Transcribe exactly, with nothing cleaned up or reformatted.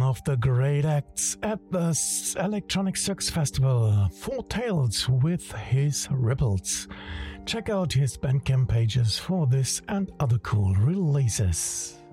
of the great acts at the Electronic Circus Festival, Four Tales with his Ripples. Check out his Bandcamp pages for this and other cool releases.